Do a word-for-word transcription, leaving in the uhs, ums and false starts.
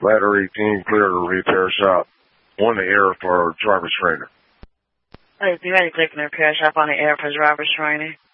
Ladder eighteen, clear to repair shop. On the air for driver's training. Hey, you ready to click in the repair shop on the air for driver's training?